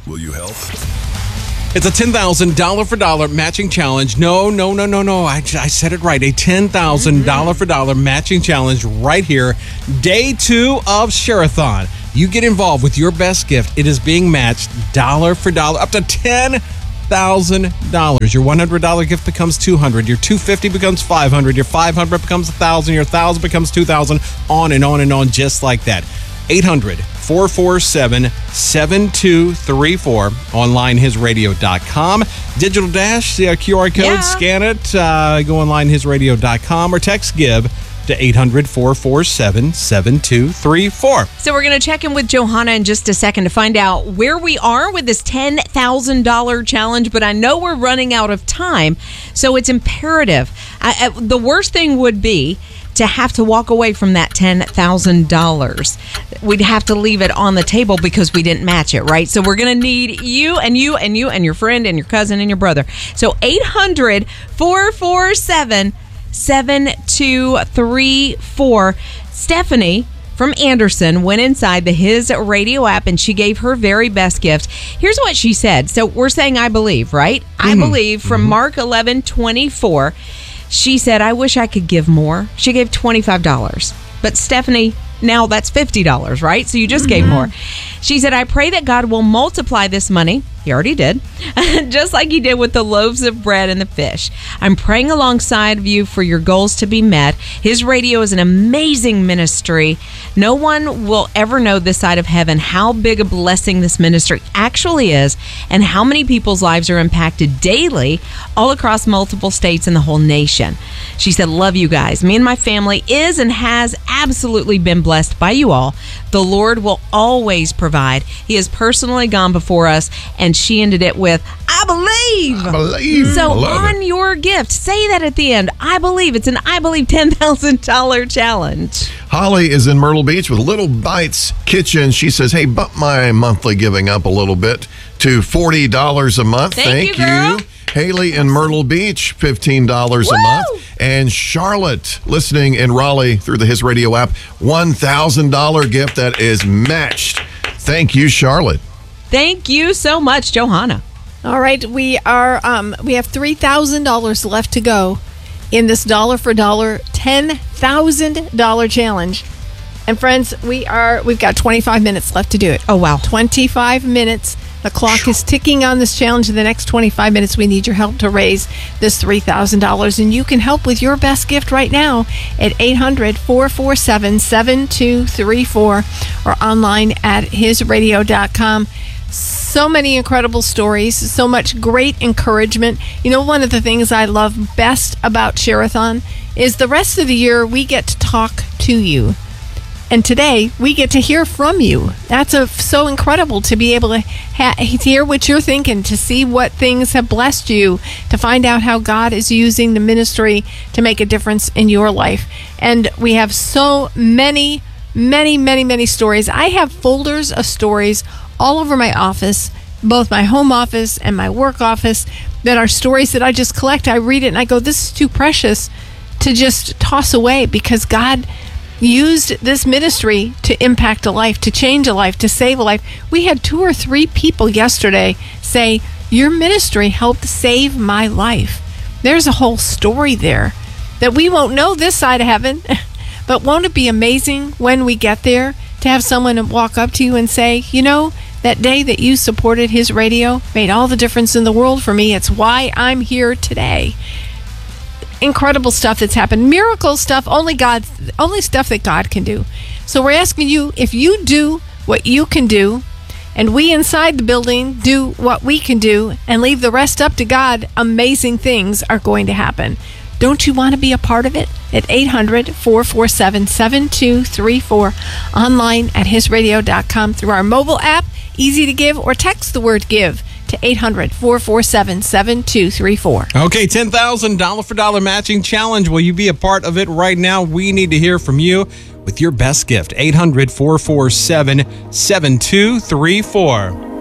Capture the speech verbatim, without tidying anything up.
Will you help? It's a ten thousand dollars for dollar matching challenge. No, no, no, no, no. I, I said it right. A ten thousand dollars for dollar matching challenge right here. Day two of Share-a-thon. You get involved with your best gift. It is being matched dollar for dollar up to ten thousand dollars. Your one hundred dollars gift becomes two hundred dollars. Your two hundred fifty dollars becomes five hundred dollars. Your five hundred dollars becomes one thousand dollars. Your one thousand dollars becomes two thousand dollars. On and on and on, just like that. eight hundred, four four seven, seven two three four. Online, his radio dot com. Digital Dash, the Q R code, Yeah. scan it. Uh, go online, his radio dot com, or text GIVE to eight hundred, four four seven, seven two three four. So we're going to check in with Johanna in just a second to find out where we are with this ten thousand dollars challenge, but I know we're running out of time, so it's imperative. I, I, the worst thing would be to have to walk away from that ten thousand dollars. We'd have to leave it on the table because we didn't match it, right? So we're going to need you and you and you and your friend and your cousin and your brother. So eight hundred, four four seven, seven two three four. Stephanie from Anderson went inside the His Radio app and she gave her very best gift. Here's what she said. So we're saying I believe, right? Mm-hmm. I believe from mm-hmm. Mark eleven twenty-four. She said, I wish I could give more. She gave twenty-five dollars. But Stephanie, now that's fifty dollars, right? So you just mm-hmm. gave more. She said, I pray that God will multiply this money. He already did. Just like he did with the loaves of bread and the fish. I'm praying alongside of you for your goals to be met. His Radio is an amazing ministry. No one will ever know this side of heaven how big a blessing this ministry actually is and how many people's lives are impacted daily all across multiple states and the whole nation. She said, love you guys. Me and my family is and has absolutely been blessed by you all. The Lord will always provide. He has personally gone before us, and she ended it with, I believe. I believe. So I love on it. your gift, say that at the end. I believe. It's an I believe ten thousand dollars challenge. Holly is in Myrtle Beach with Little Bites Kitchen. She says, hey, bump my monthly giving up a little bit to forty dollars a month. Thank you, girl. Haley in Myrtle Beach, fifteen dollars Woo! a month. And Charlotte, listening in Raleigh through the His Radio app, one thousand dollars gift that is matched. Thank you, Charlotte. Thank you so much, Johanna. All right, we are um, we have three thousand dollars left to go in this dollar for dollar ten thousand dollars challenge. And friends, we are we've got twenty-five minutes left to do it. Oh wow. twenty-five minutes. The clock is ticking on this challenge. In the next twenty-five minutes, we need your help to raise this three thousand dollars. And you can help with your best gift right now at eight hundred, four four seven, seven two three four or online at his radio dot com. So many incredible stories, so much great encouragement. You know, one of the things I love best about Share-a-thon is the rest of the year we get to talk to you. And today, we get to hear from you. That's a, so incredible to be able to ha- hear what you're thinking, to see what things have blessed you, to find out how God is using the ministry to make a difference in your life. And we have so many, many, many, many stories. I have folders of stories all over my office, both my home office and my work office, that are stories that I just collect. I read it and I go, this is too precious to just toss away, because God used this ministry to impact a life, to change a life, to save a life. We had two or three people yesterday say, your ministry helped save my life. There's a whole story there that we won't know this side of heaven, but won't it be amazing when we get there to have someone walk up to you and say, you know, that day that you supported His Radio made all the difference in the world for me. It's why I'm here today. Incredible stuff that's happened. Miracle stuff, only God, only stuff that God can do. So we're asking you, if you do what you can do, and we inside the building do what we can do, and leave the rest up to God, amazing things are going to happen. Don't you want to be a part of it? At eight hundred, four four seven, seven two three four, online at his radio dot com, through our mobile app, easy to give, or text the word give to eight hundred, four four seven, seven two three four. Okay, ten thousand dollars for dollar matching challenge. Will you be a part of it right now? We need to hear from you with your best gift. eight hundred, four four seven, seven two three four.